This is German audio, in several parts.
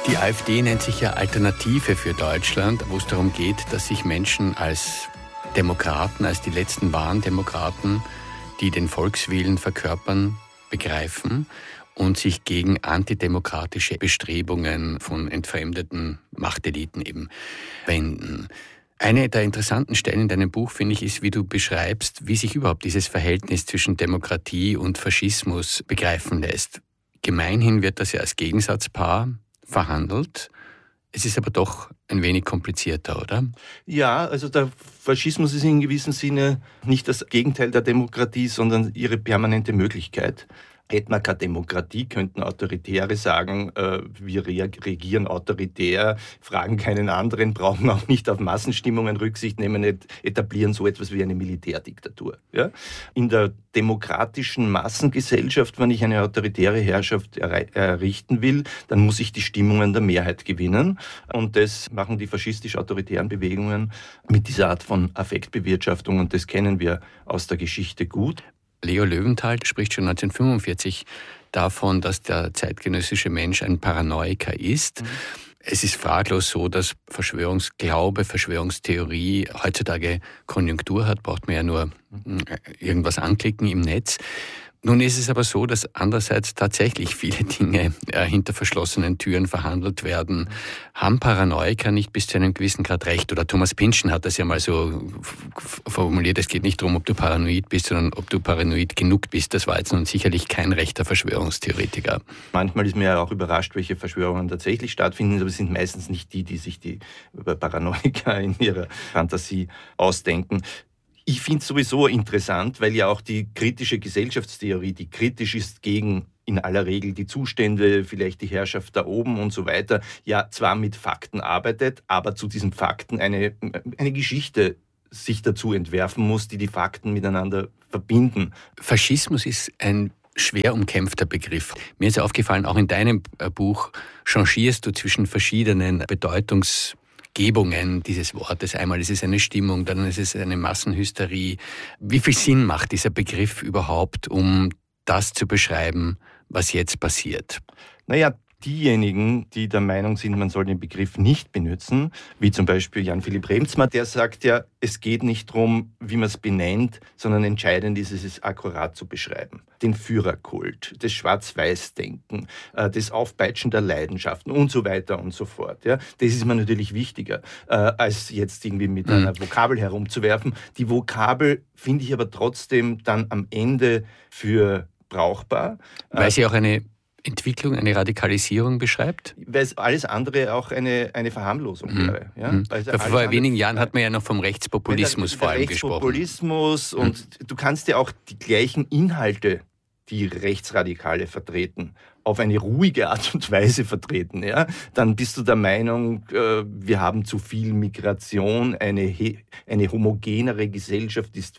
Die AfD nennt sich ja Alternative für Deutschland, wo es darum geht, dass sich Menschen als Demokraten, als die letzten wahren Demokraten, die den Volkswillen verkörpern, begreifen und sich gegen antidemokratische Bestrebungen von entfremdeten Machteliten eben wenden. Eine der interessanten Stellen in deinem Buch, finde ich, ist, wie du beschreibst, wie sich überhaupt dieses Verhältnis zwischen Demokratie und Faschismus begreifen lässt. Gemeinhin wird das ja als Gegensatzpaar verhandelt. Es ist aber doch ein wenig komplizierter, oder? Ja, also der Faschismus ist in gewissem Sinne nicht das Gegenteil der Demokratie, sondern ihre permanente Möglichkeit. Hätten wir keine Demokratie, könnten Autoritäre sagen, wir regieren autoritär, fragen keinen anderen, brauchen auch nicht auf Massenstimmungen Rücksicht nehmen, etablieren so etwas wie eine Militärdiktatur. Ja? In der demokratischen Massengesellschaft, wenn ich eine autoritäre Herrschaft errichten will, dann muss ich die Stimmungen der Mehrheit gewinnen. Und das machen die faschistisch-autoritären Bewegungen mit dieser Art von Affektbewirtschaftung. Und das kennen wir aus der Geschichte gut. Leo Löwenthal spricht schon 1945 davon, dass der zeitgenössische Mensch ein Paranoiker ist. Es ist fraglos so, dass Verschwörungsglaube, Verschwörungstheorie heutzutage Konjunktur hat, braucht man ja nur irgendwas anklicken im Netz. Nun ist es aber so, dass andererseits tatsächlich viele Dinge hinter verschlossenen Türen verhandelt werden. Haben Paranoiker nicht bis zu einem gewissen Grad recht? Oder Thomas Pynchon hat das ja mal so formuliert, es geht nicht darum, ob du paranoid bist, sondern ob du paranoid genug bist. Das war jetzt nun sicherlich kein rechter Verschwörungstheoretiker. Manchmal ist mir ja auch überrascht, welche Verschwörungen tatsächlich stattfinden, aber es sind meistens nicht die sich die Paranoiker in ihrer Fantasie ausdenken. Ich finde es sowieso interessant, weil ja auch die kritische Gesellschaftstheorie, die kritisch ist gegen in aller Regel die Zustände, vielleicht die Herrschaft da oben und so weiter, ja zwar mit Fakten arbeitet, aber zu diesen Fakten eine Geschichte sich dazu entwerfen muss, die Fakten miteinander verbinden. Faschismus ist ein schwer umkämpfter Begriff. Mir ist aufgefallen, auch in deinem Buch changierst du zwischen verschiedenen Bedeutungsgebungen dieses Wortes. Einmal ist es eine Stimmung, dann ist es eine Massenhysterie. Wie viel Sinn macht dieser Begriff überhaupt, um das zu beschreiben, was jetzt passiert? Naja, diejenigen, die der Meinung sind, man soll den Begriff nicht benutzen, wie zum Beispiel Jan-Philipp Remzma, der sagt ja, es geht nicht darum, wie man es benennt, sondern entscheidend ist es akkurat zu beschreiben. Den Führerkult, das Schwarz-Weiß-Denken, das Aufpeitschen der Leidenschaften und so weiter und so fort. Ja. Das ist mir natürlich wichtiger, als jetzt irgendwie mit einer Vokabel herumzuwerfen. Die Vokabel finde ich aber trotzdem dann am Ende für brauchbar. Weil sie auch eine Entwicklung, eine Radikalisierung beschreibt? Weil es alles andere auch eine Verharmlosung wäre. Ja? Also vor wenigen Jahren hat man ja noch vom Rechtspopulismus vor allem gesprochen. Rechtspopulismus und du kannst ja auch die gleichen Inhalte, die Rechtsradikale vertreten, auf eine ruhige Art und Weise vertreten, ja, dann bist du der Meinung, wir haben zu viel Migration, eine homogenere Gesellschaft ist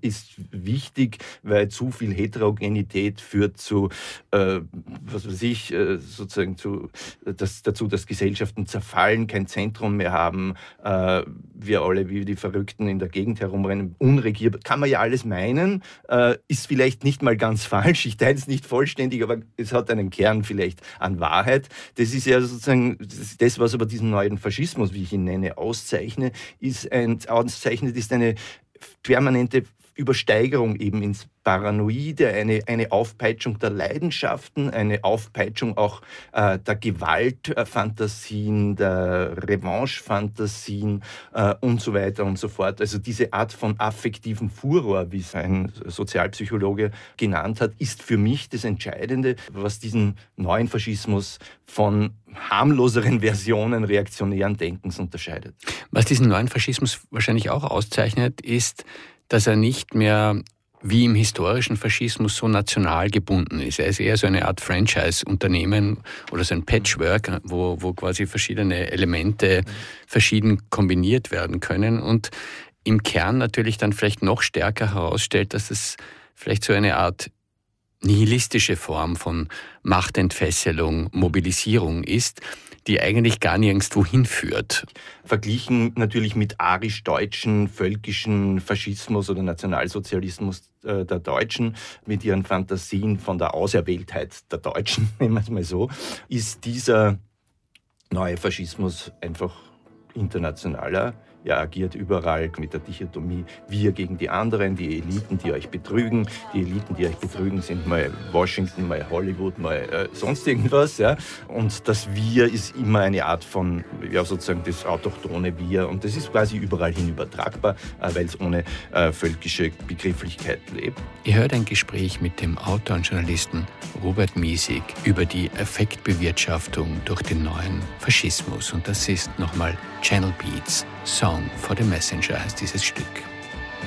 wichtig, weil zu viel Heterogenität führt zu, dazu, dass Gesellschaften zerfallen, kein Zentrum mehr haben, wir alle wie die Verrückten in der Gegend herumrennen, unregierbar, kann man ja alles meinen, ist vielleicht nicht mal ganz falsch, ich teile es nicht vollständig, aber es hat einen Kern vielleicht an Wahrheit. Das ist ja sozusagen das, was aber diesen neuen Faschismus, wie ich ihn nenne, auszeichnet, ist eine permanente Übersteigerung eben ins Paranoide, eine Aufpeitschung der Leidenschaften, eine Aufpeitschung auch der Gewaltfantasien, der Revanchefantasien und so weiter und so fort. Also diese Art von affektiven Furor, wie es ein Sozialpsychologe genannt hat, ist für mich das Entscheidende, was diesen neuen Faschismus von harmloseren Versionen reaktionären Denkens unterscheidet. Was diesen neuen Faschismus wahrscheinlich auch auszeichnet, ist, dass er nicht mehr wie im historischen Faschismus so national gebunden ist. Er ist eher so eine Art Franchise-Unternehmen oder so ein Patchwork, wo quasi verschiedene Elemente verschieden kombiniert werden können und im Kern natürlich dann vielleicht noch stärker herausstellt, dass es vielleicht so eine Art nihilistische Form von Machtentfesselung, Mobilisierung ist, die eigentlich gar nirgendwo hinführt. Verglichen natürlich mit arisch-deutschen, völkischen Faschismus oder Nationalsozialismus der Deutschen, mit ihren Fantasien von der Auserwähltheit der Deutschen, nehmen wir es mal so, ist dieser neue Faschismus einfach internationaler. Er agiert überall mit der Dichotomie wir gegen die anderen, die Eliten, die euch betrügen. Die Eliten, die euch betrügen, sind mal Washington, mal Hollywood, mal sonst irgendwas. Ja? Und das Wir ist immer eine Art von, ja, sozusagen das autochthone Wir. Und das ist quasi überall hin übertragbar, weil es ohne völkische Begrifflichkeit lebt. Ihr hört ein Gespräch mit dem Autor und Journalisten Robert Miesig über die Effektbewirtschaftung durch den neuen Faschismus. Und das ist nochmal Channel Beats. Song for the Messenger heißt dieses Stück.